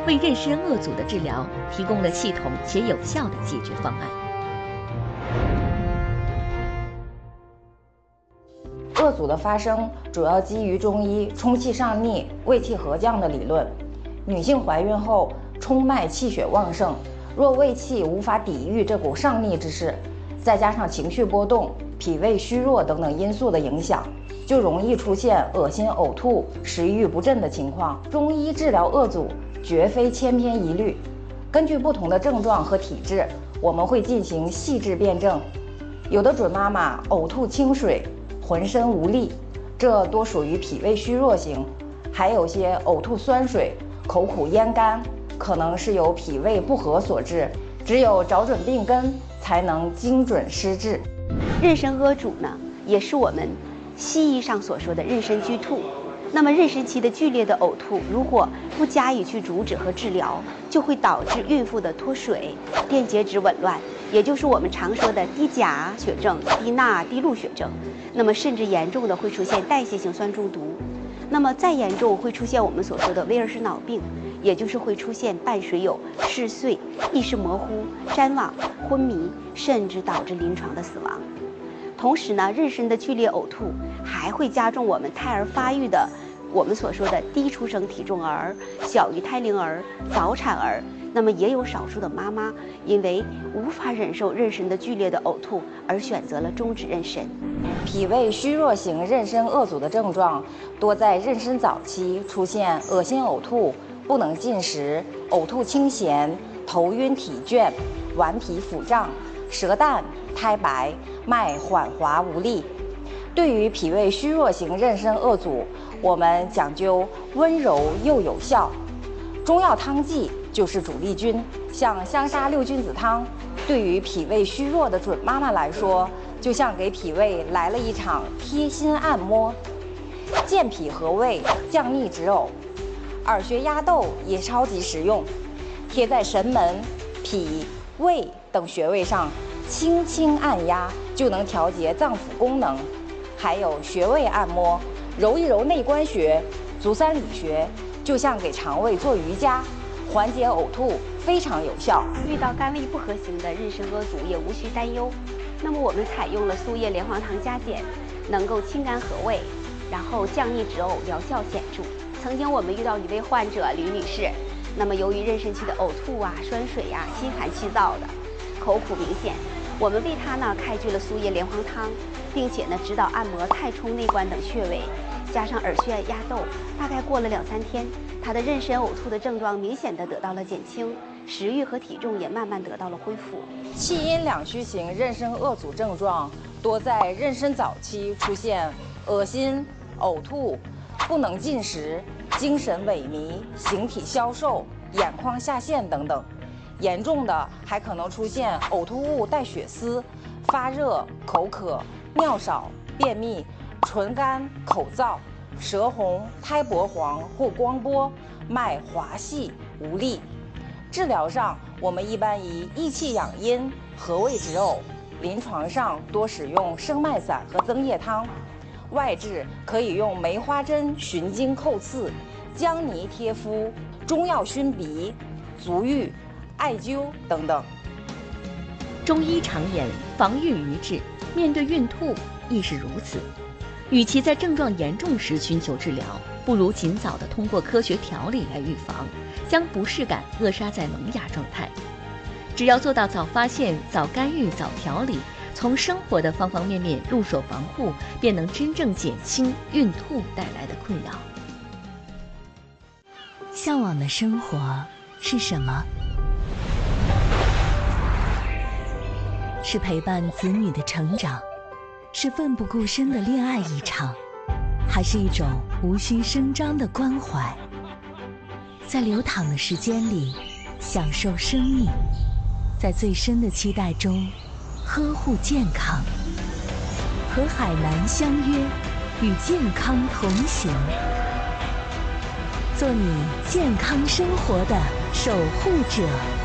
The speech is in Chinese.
为妊娠恶阻的治疗提供了系统且有效的解决方案。 恶阻的发生主要基于中医冲气上逆、胃气和降的理论。女性怀孕后冲脉气血旺盛，若胃气无法抵御这股上逆之势，再加上情绪波动、脾胃虚弱等等因素的影响，就容易出现恶心、呕吐、食欲不振的情况。中医治疗恶阻绝非千篇一律，根据不同的症状和体质，我们会进行细致辨证。有的准妈妈呕吐清水，浑身无力，这多属于脾胃虚弱型；还有些呕吐酸水、口苦咽干，可能是由脾胃不和所致。只有找准病根，才能精准施治。 妊娠恶阻呢，也是我们西医上所说的妊娠剧吐。那么妊娠期的剧烈的呕吐，如果不加以去阻止和治疗，就会导致孕妇的脱水、电解质紊乱，也就是我们常说的低钾血症、低钠、低氯血症。那么甚至严重的会出现代谢性酸中毒。那么再严重会出现我们所说的威尔士脑病，也就是会出现伴随有嗜睡、意识模糊、谵妄、昏迷，甚至导致临床的死亡。同时呢，妊娠的剧烈呕吐还会加重我们胎儿发育的我们所说的低出生体重儿、小于胎龄儿、早产儿。那么也有少数的妈妈因为无法忍受妊娠的剧烈的呕吐而选择了终止妊娠。 脾胃虚弱型妊娠恶阻的症状多在妊娠早期出现恶心呕吐、不能进食、呕吐清咸、头晕体倦、顽皮腹胀、舌淡、苔白、脉缓滑无力。对于脾胃虚弱型妊娠恶阻，我们讲究温柔又有效。中药汤剂就是主力军，像香砂六君子汤，对于脾胃虚弱的准妈妈来说，就像给脾胃来了一场贴心按摩。健脾和胃、降逆止呕。耳穴压豆也超级实用，贴在神门、脾、胃等穴位上，轻轻按压就能调节脏腑功能。还有穴位按摩，揉一揉内关穴、足三里穴，就像给肠胃做瑜伽，缓解呕吐，非常有效。 遇到肝胃不和型的妊娠恶阻也无需担忧。那么我们采用了苏叶连黄糖加减，能够清肝和胃，然后降逆止呕，疗效显著。曾经我们遇到一位患者吕女士，那么由于妊娠期的呕吐啊、酸水啊、心寒气燥的，口苦明显，我们为她呢开具了苏叶连黄汤，并且呢指导按摩太冲、内关等穴位，加上耳穴压豆。大概过了2、3天，她的妊娠呕吐的症状明显的得到了减轻，食欲和体重也慢慢得到了恢复。 气阴两虚型妊娠恶阻症状多在妊娠早期出现恶心、呕吐、不能进食、精神萎靡、形体消瘦、眼眶下陷等等。严重的还可能出现呕吐物带血丝、发热、口渴、尿少、便秘、唇干、口燥、舌红、苔薄黄或光波、脉滑细无力。治疗上，我们一般以益气养阴、和胃止呕，临床上多使用生脉散和增液汤。外治可以用梅花针循经扣刺、姜泥贴敷、中药熏鼻、足浴、艾灸等等。 中医常言防御于治，面对孕吐亦是如此。与其在症状严重时寻求治疗，不如尽早的通过科学调理来预防，将不适感扼杀在萌芽状态。只要做到早发现、早干预、早调理，从生活的方方面面入手防护，便能真正减轻孕吐带来的困扰。 向往的生活是什么？是陪伴子女的成长，是奋不顾身的恋爱一场，还是一种无需声张的关怀？在流淌的时间里，享受生命，在最深的期待中，呵护健康。和海南相约，与健康同行，做你健康生活的守护者。